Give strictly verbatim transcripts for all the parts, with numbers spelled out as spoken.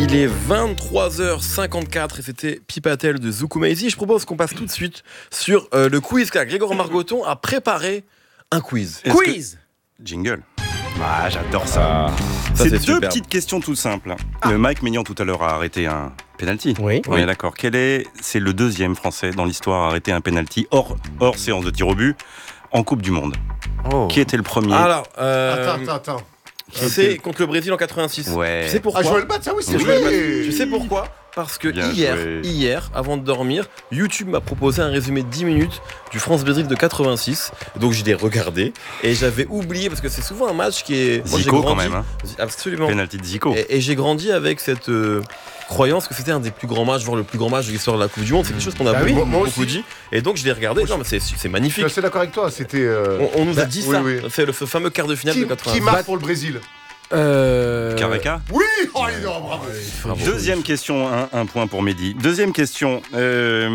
Il est vingt-trois heures cinquante-quatre et c'était Pipatel de Zukumaizi. Je propose qu'on passe tout de suite sur euh, le quiz car Grégoire Margoton a préparé un quiz. Est-ce Quiz que... Jingle. Ah, j'adore ça. Ça, c'est, c'est deux superbe. petites questions toutes simples. Ah. Le Mike Maignan tout à l'heure a arrêté un penalty. Oui. Oui, Oui. d'accord. Quel est C'est le deuxième Français dans l'histoire à arrêter un penalty hors, hors séance de tir au but en Coupe du Monde. Oh. Qui était le premier? Alors, euh, Attends, attends, attends. c'est contre le Brésil en quatre-vingt-six. Ouais. Tu sais pourquoi Ah, Joël Batz, ah oui, c'est Oui. vrai. Tu sais pourquoi Parce que Bien hier, joué. hier, avant de dormir, YouTube m'a proposé un résumé de dix minutes du France-Brésil de quatre-vingt-six. Donc je l'ai regardé et j'avais oublié parce que c'est souvent un match qui est. Moi, j'ai Zico quand grandi- même. Hein. Absolument. Penalty de Zico. Et, et j'ai grandi avec cette euh, croyance que c'était un des plus grands matchs, voire le plus grand match de l'histoire de la Coupe du Monde. C'est quelque chose qu'on a Bah beaucoup, oui, moi beaucoup aussi. dit. Et donc je l'ai regardé. Non, mais c'est, c'est Je suis magnifique. assez d'accord avec toi. C'était. euh, On, on nous a bah, dit oui, ça. oui. C'est le ce fameux quart de finale Qui, de qui quatre-vingt-six. marque pour le Brésil? Euh... Carreca. Oui. Oh, il est- oh, bravo. Bravo. Deuxième question, un, un point pour Mehdi. Deuxième question. Euh,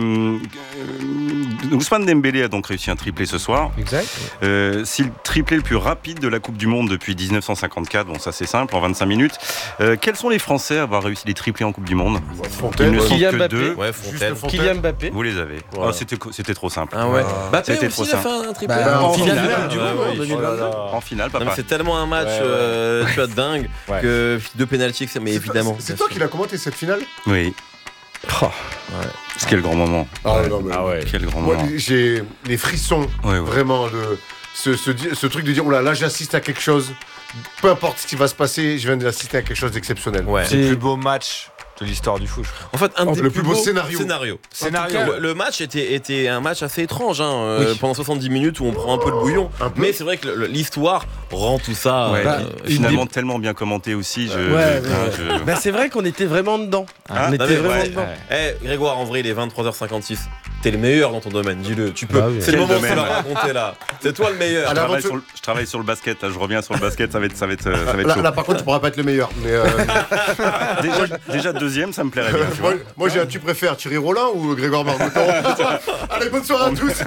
euh, Ousmane Dembélé a donc réussi un triplé ce soir. Exact. Euh, c'est le triplé le plus rapide de la Coupe du Monde depuis dix-neuf cent cinquante-quatre. Bon, ça c'est simple, en vingt-cinq minutes. Euh, quels sont les Français à avoir réussi des triplés en Coupe du Monde? Il Fontaine. ne sont Kylian que Mbappé. deux. Ouais, Juste Fontaine. Fontaine. Kylian Mbappé. Vous les avez. Voilà. Ah, c'était, c'était trop simple. Ah ouais. Ah. Mbappé C'était aussi trop il a fait simple. un triplé. Bah, en En finale finale du ouais, Monde, ouais, en il- deux mille vingt-deux. En finale, Non, mais papa. c'est tellement un match, Ouais, ouais. euh, tu vois, dingue Ouais. que deux pénaltys, que ça- mais C'est évidemment. toi- C'est toi qui l'as commenté cette finale? Oui. Oh. Quel grand moment. Ah non, mais. Ah ouais. Quel grand Moi, moment. j'ai les frissons, Ouais, ouais. vraiment, de ce, ce, di- ce truc de dire, oh là, là, j'assiste à quelque chose. Peu importe ce qui va se passer, je viens d'assister à quelque chose d'exceptionnel. Ouais. C'est le plus beau match de l'histoire du foot, je crois. En fait, un Oh, des le plus beau beaux scénario. scénarios. Scénario. Le, le match était, était un match assez étrange, hein, euh, Oui. pendant soixante-dix minutes où on prend un peu le bouillon. Un peu. Mais c'est vrai que le- l'histoire rend tout ça. Ouais, euh, puis finalement, tellement bien commenté aussi. Je, Ouais, je- ouais, je- ouais. Bah, c'est vrai qu'on était vraiment dedans. Ah, on non, était mais vraiment ouais. dedans. Eh, Grégoire, en vrai, il est vingt-trois heures cinquante-six. T'es le meilleur dans ton domaine, dis-le. Tu peux. Bah oui. C'est le Quel moment de se domaine. la raconter là. C'est toi le meilleur. À je, la travaille aventure- sur le, je travaille sur le basket, là, je reviens sur le basket, ça va être, ça va être, ça va être Là, chaud. là, par contre, tu pourras pas être le meilleur. Mais euh, Déjà, déjà deuxième, ça me plairait bien. Tu moi, vois. moi, j'ai un tu préfères Thierry Rollin ou Grégoire Margoton? Allez, bonne soirée à tous.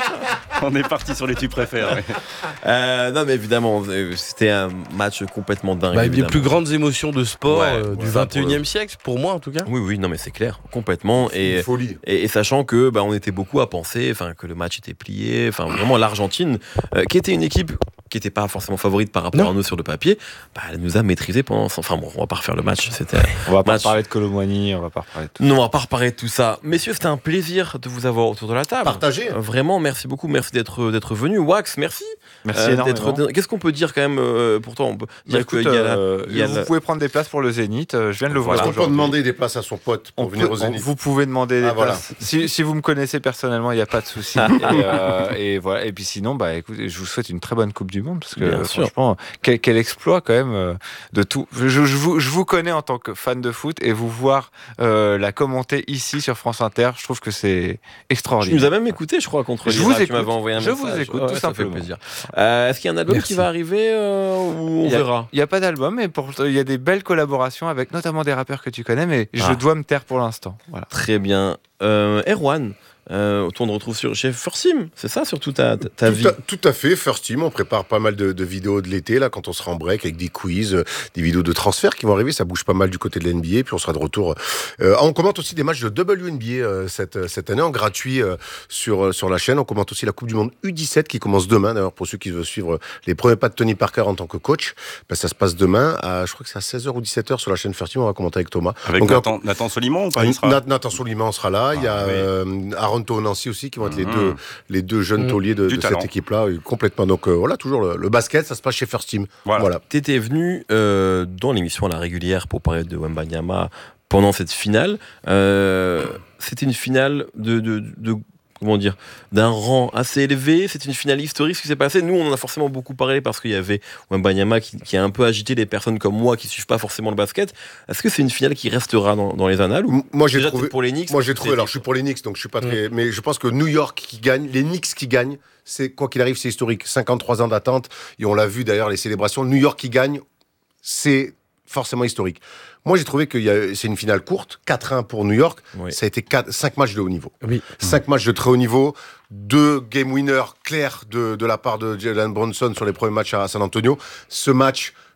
On est parti sur les tu préfères. ouais. Euh, non, mais évidemment, euh, c'était un match complètement dingue. Bah, les évidemment. plus grandes émotions de sport Ouais, euh, ouais, du ça, vingt et unième siècle, pour moi en tout cas. Oui, oui, non, mais c'est clair, complètement. Et, Une folie. Et, et sachant que bah, on était beaucoup à penser, enfin que le match était plié, enfin vraiment l'Argentine, euh, qui était une équipe qui n'était pas forcément favorite par rapport Non. à nous sur le papier, bah, elle nous a maîtrisé pendant. Enfin bon, on va pas refaire le match. C'était. On va pas Match. parler de Colomboigny, on va pas parler de tout. Non, on va pas reparler de tout ça. Messieurs, c'était un plaisir de vous avoir autour de la table. Partagé. Euh, Vraiment, merci beaucoup, merci d'être d'être venu. Wax, merci. Merci Euh, énormément. d'être- Qu'est-ce qu'on peut dire quand même euh, pour toi? On peut dire Bah, écoute, qu'il y a la- euh, il y a vous la- pouvez prendre des places pour le Zénith. euh, Je viens de le voir Est-ce qu'on peut aujourd'hui. demander des places à son pote pour On venir peut- au Zénith? Vous pouvez demander des Ah, voilà. places. Si, si vous me connaissez personnellement, il n'y a pas de souci. et, euh, et voilà. Et puis sinon, bah, écoutez, je vous souhaite une très bonne Coupe du Monde parce que Bien euh, sûr. franchement, quel, quel exploit quand même euh, de tout. Je, je vous, je vous connais en tant que fan de foot et vous voir euh, la commenter ici sur France Inter, je trouve que c'est Tu extraordinaire. nous as même écouté, je crois, contre Je l'Irak. vous Tu écoute. m'avais envoyé un Je message. vous écoute, Ouais, tout ça fait simplement. plaisir. Euh, Est-ce qu'il y a un album Merci. qui va arriver euh, ou on Il y a- verra? Il n'y a pas d'album, mais pour- il y a des belles collaborations avec notamment des rappeurs que tu connais, mais je Ah. dois me taire pour l'instant. Voilà. Très bien. Euh, Erwan, euh, on retrouve sur, chez First Team, c'est ça, surtout ta, ta, ta vie. Tout à, tout à fait, First Team, on prépare pas mal de, de vidéos de l'été, là, quand on sera en break, avec des quiz, euh, des vidéos de transfert qui vont arriver, ça bouge pas mal du côté de l'N B A, puis on sera de retour. Euh, on commente aussi des matchs de W N B A euh, cette, cette année, en gratuit euh, sur, euh, sur la chaîne. On commente aussi la Coupe du Monde U dix-sept qui commence demain, d'ailleurs, pour ceux qui veulent suivre les premiers pas de Tony Parker en tant que coach. Ben, ça se passe demain, à, je crois que c'est à seize heures ou dix-sept heures sur la chaîne First Team, on va commenter avec Thomas. Avec Donc, Nathan, Nathan Soliman ou pas? Il sera... Nat- Nathan Soliman sera là, il y a Ah, oui. euh, Aaron Nancy aussi qui vont être les Mhm. deux les deux jeunes Mhm. tauliers de, Du de talent. cette équipe-là, euh, complètement. Donc euh, voilà, toujours le, le basket, ça se passe chez First Team. Voilà. Voilà. T'étais venu euh, dans l'émission à la régulière pour parler de Wembanyama pendant cette finale. Euh, C'était une finale de, de, de comment dire, d'un rang assez élevé. C'est une finale historique ce qui s'est passé. Nous, on en a forcément beaucoup parlé parce qu'il y avait Wembanyama qui, qui a un peu agité des personnes comme moi qui suivent pas forcément le basket. Est-ce que c'est une finale qui restera dans, dans les annales ou M- Moi j'ai déjà trouvé. t'es pour les Knicks? Moi j'ai trouvé. C'est- Alors je suis pour les Knicks, donc je suis pas très. Mais je pense que New York qui gagne, les Knicks qui gagnent, c'est quoi qu'il arrive, c'est historique. cinquante-trois ans d'attente et on l'a vu d'ailleurs les célébrations. New York qui gagne, c'est forcément historique. Moi j'ai trouvé que y a- c'est une finale courte, quatre un pour New York. Oui. Ça a été cinq matchs de haut niveau. Oui. Cinq matchs de très haut niveau, deux game winners clairs de, de la part de Jalen Brunson sur les premiers matchs à San Antonio. Ce match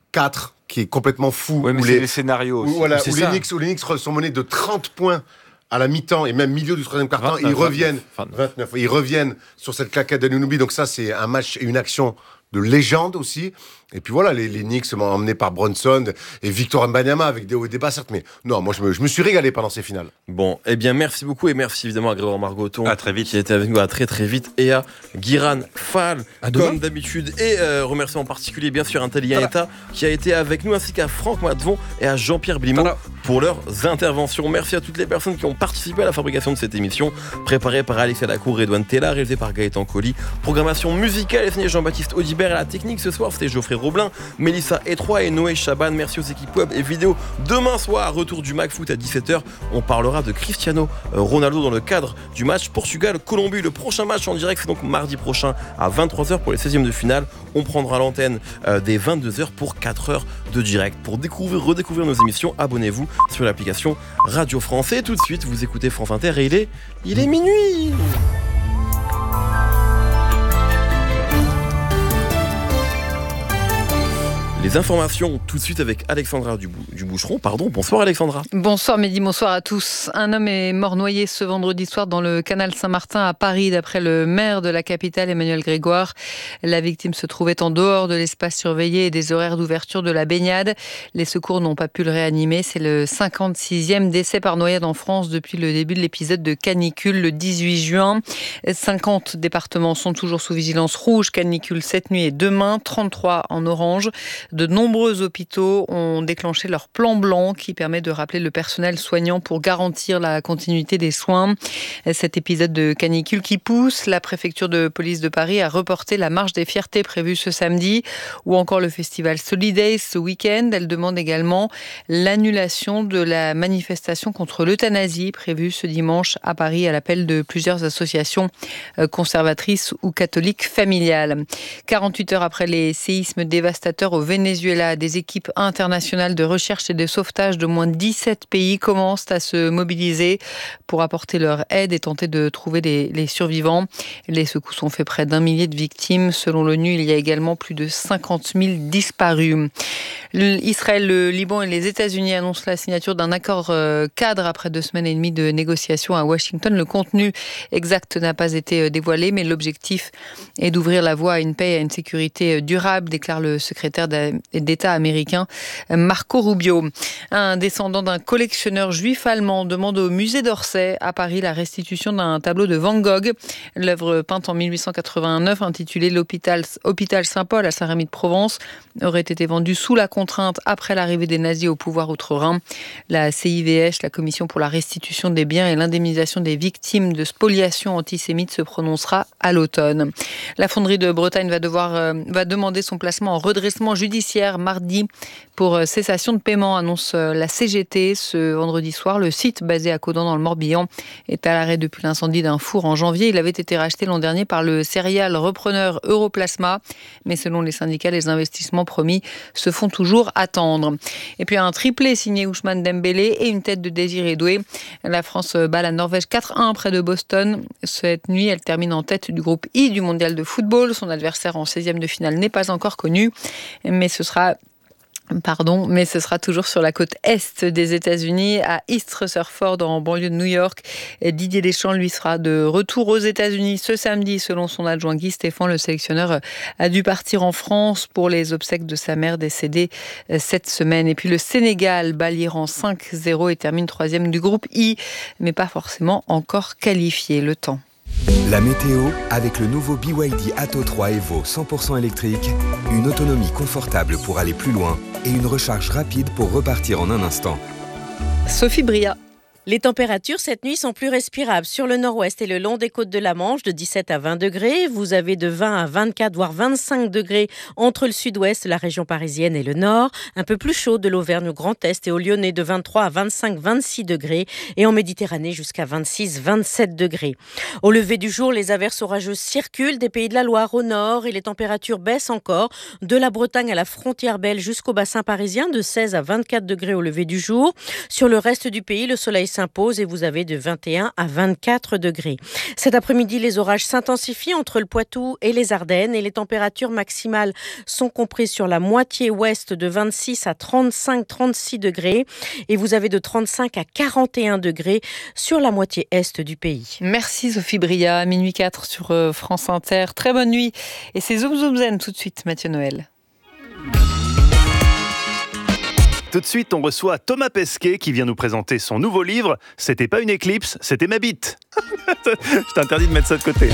quatre qui est complètement fou. Ouais, mais où c'est les, les scénarios où, aussi. voilà, C'est où les ça. Knicks, où les Knicks sont menés de trente points à la mi-temps et même milieu du troisième quart-temps, et ils reviennent vingt-neuf. vingt-neuf, ils reviennent sur cette claquette d'Anunoby. Donc ça, c'est un match et une action de légende aussi. Et puis voilà, les, les Knicks m'ont emmené par Bronson et Victor Wembanyama avec des hauts et des bas, certes. Mais non, moi, je me, je me suis régalé pendant ces finales. Bon, eh bien, merci beaucoup et merci évidemment à Grégoire Margoton. À très vite. Qui était avec nous à très très vite. Et à Guiran Fall, À demain. comme d'habitude. Et euh, remercie en particulier, bien sûr, Intelligent Eta qui a été avec nous, ainsi qu'à Franck Matvon et à Jean-Pierre Blimaud Tada. pour leurs interventions. Merci à toutes les personnes qui ont participé à la fabrication de cette émission, préparée par Alexia Lacour et Edouane Tella, réalisée par Gaëtan Colli. Programmation musicale et signée Jean-Baptiste Audibert. À la technique ce soir, c'était Geoffrey Roblin, Mélissa Etroy et Noé Chaban. Merci aux équipes web et vidéo. Demain soir, retour du McFoot à dix-sept heures. On parlera de Cristiano Ronaldo dans le cadre du match Portugal-Colombie. Le prochain match en direct, c'est donc mardi prochain à vingt-trois heures pour les seizièmes de finale. On prendra l'antenne euh, dès vingt-deux heures pour quatre heures de direct. Pour découvrir, redécouvrir nos émissions, abonnez-vous sur l'application Radio France. Et tout de suite, vous écoutez France Inter et il est, il est minuit. Les informations tout de suite avec Alexandra Dubou- Duboucheron. Pardon, bonsoir Alexandra. Bonsoir Mehdi, bonsoir à tous. Un homme est mort noyé ce vendredi soir dans le canal Saint-Martin à Paris, d'après le maire de la capitale Emmanuel Grégoire. La victime se trouvait en dehors de l'espace surveillé et des horaires d'ouverture de la baignade. Les secours n'ont pas pu le réanimer. C'est le cinquante-sixième décès par noyade en France depuis le début de l'épisode de canicule le dix-huit juin. cinquante départements sont toujours sous vigilance rouge, canicule cette nuit et demain, trente-trois en orange. De nombreux hôpitaux ont déclenché leur plan blanc qui permet de rappeler le personnel soignant pour garantir la continuité des soins. Cet épisode de canicule qui pousse la préfecture de police de Paris à reporter la marche des fiertés prévue ce samedi ou encore le festival Solidays ce week-end. Elle demande également l'annulation de la manifestation contre l'euthanasie prévue ce dimanche à Paris à l'appel de plusieurs associations conservatrices ou catholiques familiales. quarante-huit heures après les séismes dévastateurs au Venezuela, des équipes internationales de recherche et de sauvetage de moins de dix-sept pays commencent à se mobiliser pour apporter leur aide et tenter de trouver les, les survivants. Les secousses ont fait près d'un millier de victimes. Selon l'ONU, il y a également plus de cinquante mille disparus. Israël, le Liban et les États-Unis annoncent la signature d'un accord cadre après deux semaines et demie de négociations à Washington. Le contenu exact n'a pas été dévoilé, mais l'objectif est d'ouvrir la voie à une paix et à une sécurité durable, déclare le secrétaire d'État américain Marco Rubio. Un descendant d'un collectionneur juif allemand demande au musée d'Orsay à Paris la restitution d'un tableau de Van Gogh. L'œuvre peinte en mille huit cent quatre-vingt-neuf, intitulée L'Hôpital Hôpital Saint-Paul à Saint-Rémy-de-Provence, aurait été vendue sous la contrainte après l'arrivée des nazis au pouvoir outre-Rhin. La C I V H, la Commission pour la restitution des biens et l'indemnisation des victimes de spoliation antisémite, se prononcera à l'automne. La fonderie de Bretagne va devoir euh, va demander son placement en redressement judiciaire mardi pour euh, cessation de paiement, annonce euh, la C G T ce vendredi soir. Le site basé à Caudan dans le Morbihan est à l'arrêt depuis l'incendie d'un four en janvier. Il avait été racheté l'an dernier par le céréal repreneur Europlasma, mais selon les syndicats, les investissements promis se font toujours attendre. Et puis un triplé signé Ousmane Dembélé et une tête de Désiré Doué. La France bat la Norvège quatre un près de Boston. Cette nuit, elle termine en tête du groupe I du mondial de football. Son adversaire en seizième de finale n'est pas encore connu, mais ce sera Pardon, mais ce sera toujours sur la côte est des États-Unis, à East Rutherford, en banlieue de New York. Et Didier Deschamps, lui, sera de retour aux États-Unis ce samedi. Selon son adjoint Guy Stéphane, le sélectionneur a dû partir en France pour les obsèques de sa mère décédée cette semaine. Et puis le Sénégal bat l'Iran cinq zéro et termine troisième du groupe I, mais pas forcément encore qualifié. Le temps. La météo avec le nouveau B Y D Atto trois Evo cent pour cent électrique, une autonomie confortable pour aller plus loin et une recharge rapide pour repartir en un instant. Sophie Bria. Les températures cette nuit sont plus respirables sur le nord-ouest et le long des côtes de la Manche, de dix-sept à vingt degrés. Vous avez de vingt à vingt-quatre, voire vingt-cinq degrés entre le sud-ouest, la région parisienne et le nord. Un peu plus chaud de l'Auvergne au Grand Est et au Lyonnais, de vingt-trois à vingt-cinq, vingt-six degrés. Et en Méditerranée, jusqu'à vingt-six, vingt-sept degrés. Au lever du jour, les averses orageuses circulent des Pays de la Loire au nord et les températures baissent encore. De la Bretagne à la frontière belge jusqu'au bassin parisien, de seize à vingt-quatre degrés au lever du jour. Sur le reste du pays, le soleil s'installe s'impose et vous avez de vingt et un à vingt-quatre degrés. Cet après-midi, les orages s'intensifient entre le Poitou et les Ardennes et les températures maximales sont comprises sur la moitié ouest de vingt-six à trente-cinq à trente-six degrés et vous avez de trente-cinq à quarante et un degrés sur la moitié est du pays. Merci Sophie Bria, à minuit quatre sur euh, France Inter. Très bonne nuit. Et c'est Zoom Zoom Zen tout de suite, Mathieu Noël. Tout de suite, on reçoit Thomas Pesquet qui vient nous présenter son nouveau livre. C'était pas une éclipse, c'était ma bite. Je t'interdis de mettre ça de côté. Hein.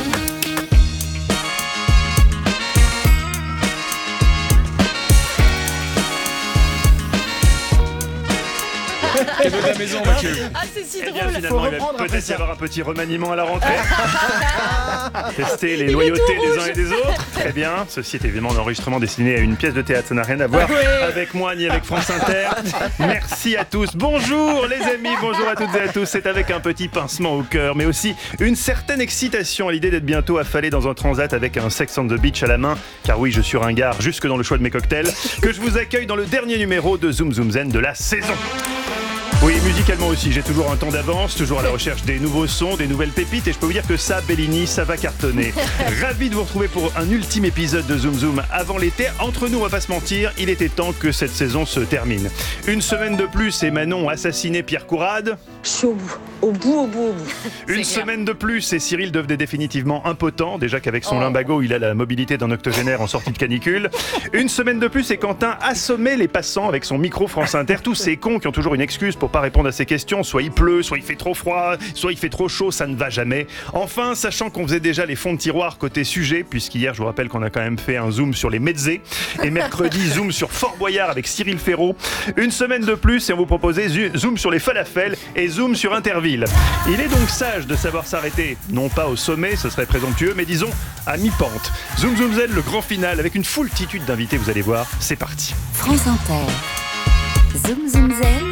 Et de la maison, Mathieu. Ah, c'est si Eh drôle. bien, finalement, il va peut-être y avoir un petit remaniement à la rentrée. Tester les loyautés des uns et des autres. Très bien. Ceci est évidemment un enregistrement destiné à une pièce de théâtre. Ça n'a rien à voir Oui. avec moi ni avec France Inter. Merci à tous. Bonjour les amis, bonjour à toutes et à tous. C'est avec un petit pincement au cœur, mais aussi une certaine excitation à l'idée d'être bientôt affalé dans un transat avec un Sex on the Beach à la main. Car oui, je suis ringard jusque dans le choix de mes cocktails. Que je vous accueille dans le dernier numéro de Zoom Zoom Zen de la saison. Oui, musicalement aussi, j'ai toujours un temps d'avance, toujours à la recherche des nouveaux sons, des nouvelles pépites, et je peux vous dire que ça, Bellini, ça va cartonner. Ravi de vous retrouver pour un ultime épisode de Zoom Zoom avant l'été. Entre nous, on va pas se mentir, il était temps que cette saison se termine. Une semaine de plus et Manon a assassiné Pierre Courade. Je suis au bout, au bout, au bout, au bout. Une semaine de plus et Cyril devenait définitivement impotent, déjà qu'avec son oh. limbago, il a la mobilité d'un octogénaire en sortie de canicule. Une semaine de plus et Quentin assommait les passants avec son micro France Inter. Tous ces cons qui ont toujours une excuse pour pas répondre à ces questions. Soit il pleut, soit il fait trop froid, soit il fait trop chaud, ça ne va jamais. Enfin, sachant qu'on faisait déjà les fonds de tiroir côté sujet, puisqu'hier, je vous rappelle qu'on a quand même fait un zoom sur les mezzés, et mercredi, zoom sur Fort Boyard avec Cyril Ferraud. Une semaine de plus et on vous proposait zoom sur les falafels et zoom sur Interville. Il est donc sage de savoir s'arrêter, non pas au sommet, ce serait présomptueux, mais disons à mi-pente. Zoom Zoom Zen, le grand final, avec une foultitude d'invités, vous allez voir, c'est parti. France Inter. Zoom Zoom Zen.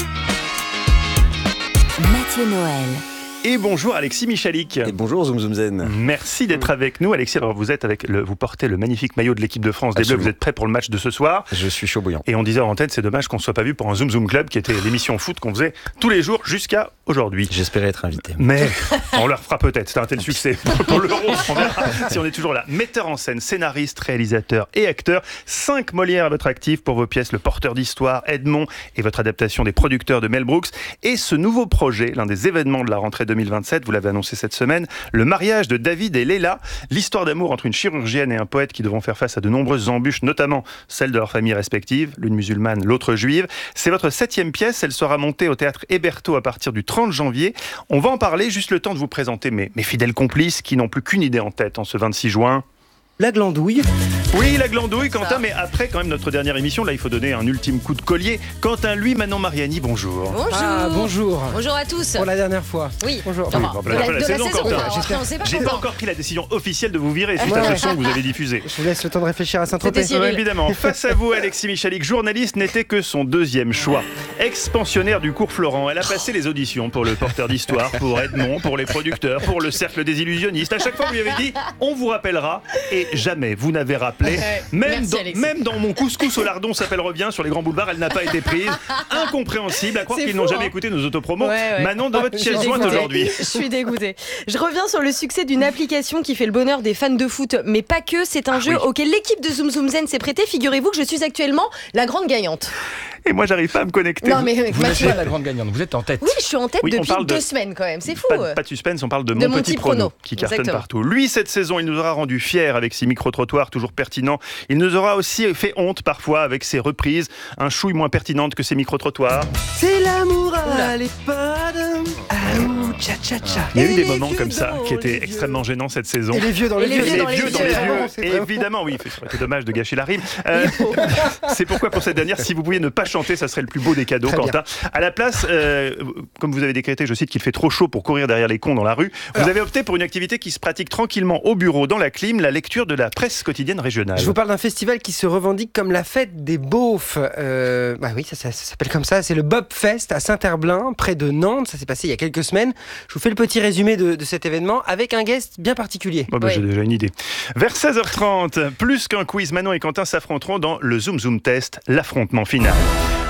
Mathieu Noël. Et bonjour Alexis Michalik. Et bonjour Zoom Zoom Zen. Merci d'être avec nous. Alexis, alors vous êtes avec le, vous portez le magnifique maillot de l'équipe de France des Bleus. Vous êtes prêt pour le match de ce soir? Je suis chaud bouillant. Et on disait en tête, c'est dommage qu'on ne soit pas vu pour un Zoom Zoom Club, qui était l'émission foot qu'on faisait tous les jours jusqu'à aujourd'hui. J'espérais être invité. Mais on leur fera peut-être. C'est un tel succès pour l'Euro. On verra si on est toujours là. Metteur en scène, scénariste, réalisateur et acteur. Cinq Molières à votre actif pour vos pièces Le Porteur d'Histoire, Edmond et votre adaptation des Producteurs de Mel Brooks. Et ce nouveau projet, l'un des événements de la rentrée deux mille vingt-sept, vous l'avez annoncé cette semaine, le mariage de David et Léla, l'histoire d'amour entre une chirurgienne et un poète qui devront faire face à de nombreuses embûches, notamment celles de leurs familles respectives, l'une musulmane, l'autre juive. C'est votre septième pièce, elle sera montée au théâtre Hébertot à partir du trente janvier. On va en parler, juste le temps de vous présenter mes, mes fidèles complices qui n'ont plus qu'une idée en tête en ce vingt-six juin. La glandouille. Oui, la glandouille, Quentin, mais après quand même notre dernière émission, là il faut donner un ultime coup de collier. Quentin, lui, Manon Mariani, bonjour. Bonjour. Ah, bonjour. Bonjour à tous. Pour la dernière fois. Oui. Bonjour. Oui, bon, la, la, la, la saison, saison Quentin. Après, on sait pas J'ai content. pas encore pris la décision officielle de vous virer suite ouais. à ce son que vous avez diffusé. Je vous laisse le temps de réfléchir à Saint-Tropez. Euh, évidemment. Face à vous, Alexis Michalik, journaliste, n'était que son deuxième choix. Ex-pensionnaire du cours Florent, elle a passé les auditions pour Le Porteur d'Histoire, pour Edmond, pour les producteurs, pour le Cercle des Illusionnistes. À chaque fois, vous lui avez dit, on vous rappellera, et jamais vous n'avez rappelé. Même dans, même dans Mon couscous au lardon s'appelle revient sur les grands boulevards, elle n'a pas été prise. Incompréhensible, à croire C'est qu'ils fou, n'ont jamais hein. écouté nos autopromos. Ouais, ouais. Manon, dans votre Je suis chaise jointe dégoûtée. aujourd'hui. Je suis dégoûtée. Je reviens sur le succès d'une application qui fait le bonheur des fans de foot, mais pas que. C'est un Ah, jeu oui. auquel l'équipe de Zoom Zoom Zen s'est prêtée. Figurez-vous que je suis actuellement la grande gagnante. Et moi, j'arrive pas à me connecter. Non, mais Vous Mathieu- n'êtes pas la grande gagnante, vous êtes en tête. Oui, je suis en tête Oui, on depuis parle de- deux semaines quand même. C'est fou. Pas, de- pas de suspense, on parle de, De Mon Mon Petit Petit Prono, Prono. qui cartonne Exactement. partout. Lui, cette saison, il nous aura rendu fiers avec ses micro-trottoirs toujours pertinents. Il nous aura aussi fait honte parfois avec ses reprises, un chouille moins pertinentes que ses micro-trottoirs. C'est l'amour à l'EHPAD. Ah, ouh, tcha tcha tcha. Il y a eu Et des les moments vieux comme ça dans qui étaient les extrêmement vieux. gênants cette saison. Et les vieux dans les Et les vieux. vieux dans les vieux dans vieux. les Ah, vieux. c'est très bon. Évidemment, oui, ça aurait été dommage de gâcher la rime. Euh, c'est pourquoi pour cette dernière, si vous pouviez ne pas chanter, ça serait le plus beau des cadeaux, Très bien. Quentin. À la place, euh, comme vous avez décrété, je cite, qu'il fait trop chaud pour courir derrière les cons dans la rue, vous avez opté pour une activité qui se pratique tranquillement au bureau, dans la clim, la lecture de la presse quotidienne régionale. Je vous parle d'un festival qui se revendique comme la fête des beaufs. Euh, bah oui, ça, ça, ça s'appelle comme ça. C'est le Bob Fest à Saint-Herblain, près de Nantes. Ça s'est passé il y a quelques semaines. Je vous fais le petit résumé de, de cet événement avec un guest bien particulier. Bon, bah, Oui. J'ai déjà une idée. Vers seize heures trente, plus qu'un quiz, Manon et Quentin s'affronteront dans le Zoom Zoom Test, l'affrontement final.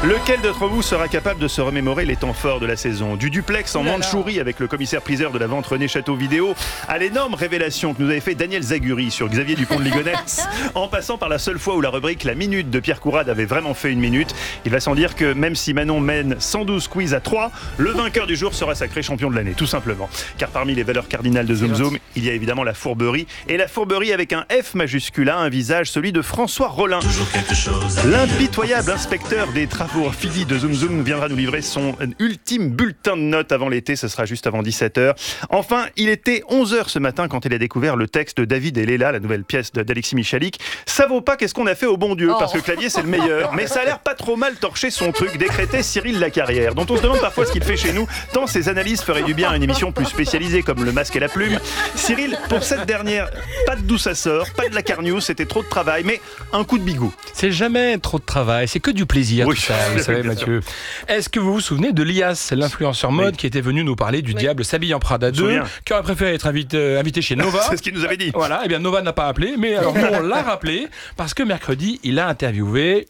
Lequel d'entre vous sera capable de se remémorer les temps forts de la saison ? Du duplex en Mandchourie avec le commissaire-priseur de la vente René Château-Vidéo à l'énorme révélation que nous avait fait Daniel Zaguri sur Xavier Dupont de Ligonnès, en passant par la seule fois où la rubrique La Minute de Pierre Courade avait vraiment fait une minute. Il va sans dire que même si Manon mène cent douze quiz à trois, le vainqueur du jour sera sacré champion de l'année, tout simplement. Car parmi les valeurs cardinales de Zoom Zoom, il y a évidemment la fourberie. Et la fourberie avec un F majuscule a un visage, celui de François Rollin. L'impitoyable inspecteur des travaux finis de Zoom Zoom viendra nous livrer son ultime bulletin de notes avant l'été, ce sera juste avant dix-sept heures. Enfin, il était onze heures ce matin quand il a découvert le texte de David et Léla, la nouvelle pièce d'Alexis Michalik. Ça vaut pas qu'est-ce qu'on a fait au bon Dieu, oh. parce que Clavier c'est le meilleur, mais ça a l'air pas trop mal torché son truc, décrétait Cyril Lacarrière, dont on se demande parfois ce qu'il fait chez nous, tant ses analyses feraient du bien à une émission plus spécialisée comme Le Masque et la Plume. Cyril, pour cette dernière, pas de d'où ça sort, pas de la carnews, c'était trop de travail, mais un coup de bigot. C'est jamais trop de travail, c'est que du plaisir oui, tout ça, vous savez Mathieu. Est-ce que vous vous souvenez de Lias, l'influenceur mode oui. qui était venu nous parler du oui. diable s'habille en Prada deux, qui aurait préféré être invité, euh, invité chez Nova. C'est ce qu'il nous avait dit. Voilà, et bien Nova n'a pas appelé, mais alors nous on l'a rappelé parce que mercredi il a interviewé.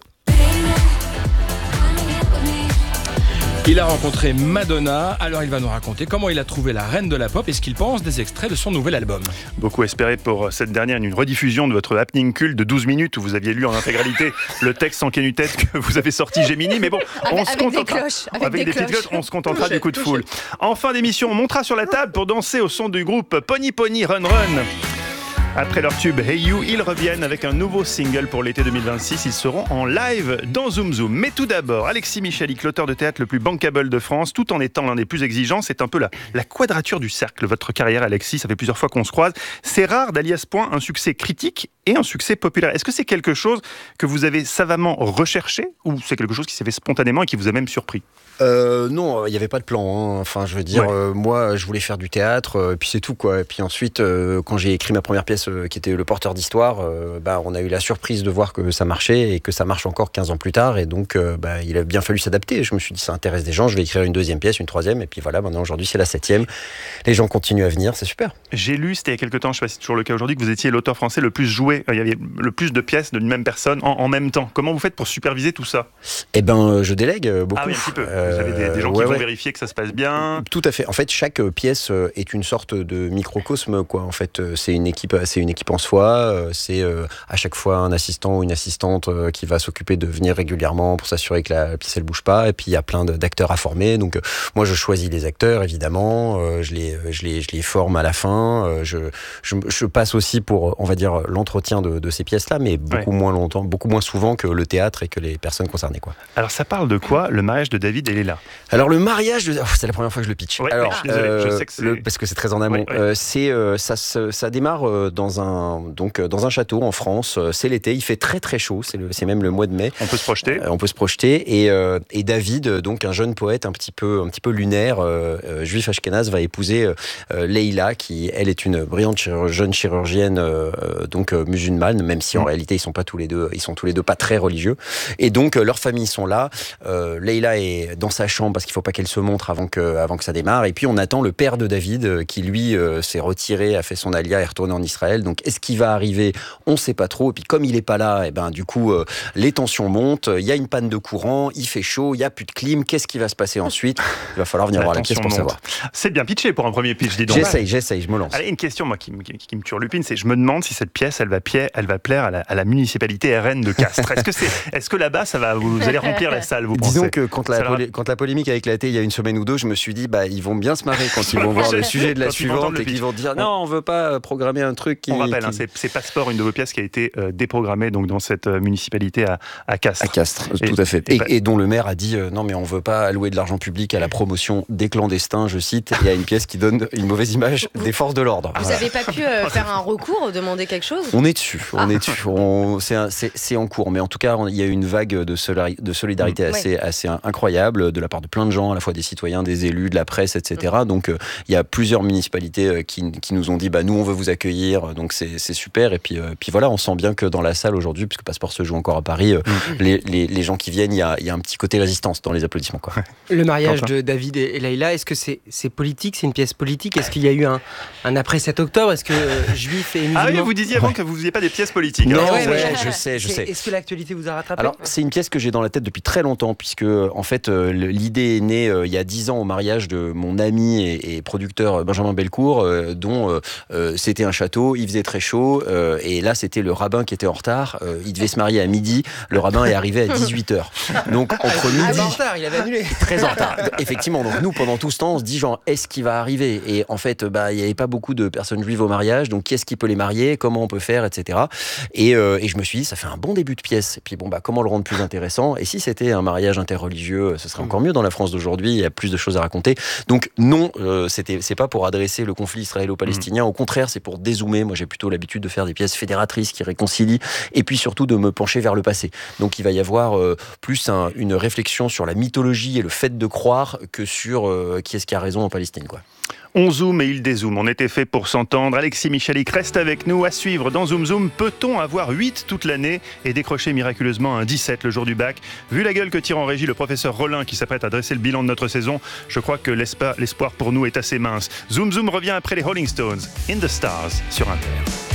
Il a rencontré Madonna, alors il va nous raconter comment il a trouvé la reine de la pop et ce qu'il pense des extraits de son nouvel album. Beaucoup espéré pour cette dernière une rediffusion de votre happening culte de douze minutes où vous aviez lu en intégralité le texte sans canutette que vous avez sorti Gemini, mais bon, on avec, se avec contentera, des cloches, avec, avec des des cloches. petites cloches, on se contentera touché, du coup de foule. En fin d'émission, on montera sur la table pour danser au son du groupe Pony Pony Run Run. Après leur tube Hey You, ils reviennent avec un nouveau single pour l'été deux mille vingt-six. Ils seront en live dans Zoom Zoom. Mais tout d'abord, Alexis Michalik, l'auteur de théâtre le plus bankable de France, tout en étant l'un des plus exigeants. C'est un peu la, la quadrature du cercle. Votre carrière, Alexis, ça fait plusieurs fois qu'on se croise. C'est rare d'allier à ce point un succès critique et un succès populaire. Est-ce que c'est quelque chose que vous avez savamment recherché ou c'est quelque chose qui s'est fait spontanément et qui vous a même surpris ? Euh, non, il n'y avait pas de plan. Hein. Enfin, je veux dire, ouais. euh, moi, je voulais faire du théâtre, euh, et puis c'est tout, quoi. Et puis ensuite, euh, quand j'ai écrit ma première pièce, euh, qui était Le Porteur d'Histoire, euh, bah, on a eu la surprise de voir que ça marchait et que ça marche encore quinze ans plus tard. Et donc, euh, bah, il a bien fallu s'adapter. Je me suis dit, ça intéresse des gens, je vais écrire une deuxième pièce, une troisième, et puis voilà, maintenant, aujourd'hui, c'est la septième. Les gens continuent à venir, c'est super. J'ai lu, c'était il y a quelques temps, je ne sais pas si c'est toujours le cas aujourd'hui, que vous étiez l'auteur français le plus joué. Il y avait le plus de pièces d'une même personne en, en même temps. Comment vous faites pour superviser tout ça ? Eh ben, je délègue beaucoup. Ah oui, un petit peu. Euh, vous avez des, des gens ouais, qui vont ouais. vérifier que ça se passe bien. Tout à fait. En fait, chaque pièce est une sorte de microcosme, quoi. En fait, c'est une équipe, c'est une équipe en soi. C'est euh, à chaque fois un assistant ou une assistante euh, qui va s'occuper de venir régulièrement pour s'assurer que la pièce elle bouge pas. Et puis il y a plein de, d'acteurs à former. Donc euh, moi, je choisis les acteurs, évidemment. Euh, je les, je les, je les forme à la fin. Euh, je, je, je passe aussi pour, on va dire, l'entretien de, de ces pièces-là, mais beaucoup ouais. moins longtemps, beaucoup moins souvent que le théâtre et que les personnes concernées, quoi. Alors ça parle de quoi, le mariage de David et Léla ? Alors le mariage, de... oh, c'est la première fois que je le pitch. Ouais, Alors, je suis désolé, euh, je sais que c'est... Le... parce que c'est très en amont. Ouais, ouais. Euh, c'est euh, ça, ça, ça démarre euh, dans un donc euh, dans un château en France. Euh, c'est l'été, il fait très très chaud. C'est, le, c'est même le mois de mai. On peut se projeter. Euh, on peut se projeter. Et, euh, et David, donc un jeune poète un petit peu un petit peu lunaire, euh, euh, juif ashkénaze, va épouser euh, Leïla, qui elle est une brillante chirurg- jeune chirurgienne, euh, donc euh, musulmane, même si en mmh. réalité ils sont pas tous les deux, ils sont tous les deux pas très religieux. Et donc euh, leurs familles sont là. Euh, Leïla est dans sa chambre parce qu'il faut pas qu'elle se montre avant que avant que ça démarre. Et puis on attend le père de David euh, qui lui euh, s'est retiré, a fait son alia et est retourné en Israël. Donc est-ce qu'il va arriver ? On sait pas trop. Et puis comme il est pas là, et ben du coup euh, les tensions montent. Il y a une panne de courant, il fait chaud, il y a plus de clim. Qu'est-ce qui va se passer ensuite ? Il va falloir venir la voir la pièce pour monte. savoir. C'est bien pitché pour un premier pitch, dis donc. J'essaye, j'essaye, je me lance. Allez, une question moi qui, qui, qui me turlupine, c'est je me demande si cette pièce elle va, pied, elle va plaire à la, à la municipalité R N de Castres. Est-ce que c'est, est-ce que là-bas ça va, vous allez remplir la salle, vous pensez ? Disons que quand la, polé- quand la polémique a éclaté il y a une semaine ou deux, je me suis dit bah ils vont bien se marrer quand ils vont voir le sujet de la suivante et qu'ils vont dire non, on veut pas programmer un truc qui... On rappelle, qui... Hein, c'est, c'est Passeport, une de vos pièces qui a été euh, déprogrammée donc, dans cette euh, municipalité à, à Castres. À Castres, et, tout à fait. Et, et, et dont le maire a dit euh, non mais on veut pas allouer de l'argent public à la promotion des clandestins, je cite, et à une pièce qui donne une mauvaise image des forces de l'ordre. Vous voilà. avez pas pu euh, faire un recours, demander quelque chose ? On est dessus, on ah. est dessus. On, c'est, un, c'est, c'est en cours, mais en tout cas il y a eu une vague de, solari- de solidarité mmh. assez, ouais. assez incroyable de la part de plein de gens, à la fois des citoyens, des élus, de la presse, et cetera. Mmh. Donc il euh, y a plusieurs municipalités euh, qui, qui nous ont dit bah nous on veut vous accueillir Donc c'est, c'est super. Et puis, euh, puis voilà, on sent bien que dans la salle aujourd'hui, puisque Passeport se joue encore à Paris, euh, mmh. les, les, les gens qui viennent, il y a, y a un petit côté résistance dans les applaudissements, quoi. Le mariage de David et Leïla, est-ce que c'est, c'est politique, c'est une pièce politique? Est-ce qu'il y a eu un, un après sept octobre? Est-ce que euh, juifs et musulmans... Ah oui, vous disiez avant ouais. que vous faisiez pas des pièces politiques. Non, hein. ouais, ouais, je sais, je sais. Est-ce que l'actualité vous a rattrapé? Alors, c'est une pièce que j'ai dans la tête depuis très longtemps, puisque en fait, euh, l'idée est née euh, il y a dix ans au mariage de mon ami et, et producteur Benjamin Belcourt, euh, dont euh, euh, c'était un château, il faisait très chaud, euh, et là, c'était le rabbin qui était en retard. Euh, il devait se marier à midi, le rabbin est arrivé à dix-huit heures. Donc, entre midi... Ah, en retard, il avait annulé. Très en retard. Effectivement, donc nous, pendant tout ce temps, on se dit genre, est-ce qu'il va arriver? Et en fait, bah, il n'y avait pas beaucoup de personnes juives au mariage, donc qui est-ce qui peut les marier? Comment on peut faire, et cetera. Et, euh, et je me suis dit, ça fait un bon début de pièce. Et puis bon, bah, comment le rendre plus intéressant? Et si c'était un mariage interreligieux, ce serait encore mieux dans la France d'aujourd'hui, il y a plus de choses à raconter. Donc non, euh, c'était, c'est pas pour adresser le conflit israélo-palestinien, au contraire, c'est pour dézoomer. Moi, j'ai plutôt l'habitude de faire des pièces fédératrices qui réconcilient, et puis surtout de me pencher vers le passé. Donc il va y avoir euh, plus un, une réflexion sur la mythologie et le fait de croire que sur euh, qui est-ce qui a raison en Palestine, quoi. On zoome et il dézoome. On était fait pour s'entendre. Alexis Michalik reste avec nous. À suivre dans Zoom Zoom. Peut-on avoir huit toute l'année et décrocher miraculeusement un dix-sept le jour du bac? Vu la gueule que tire en régie le professeur Rollin qui s'apprête à dresser le bilan de notre saison, je crois que l'espoir pour nous est assez mince. Zoom Zoom revient après les Rolling Stones. In the Stars sur Inter.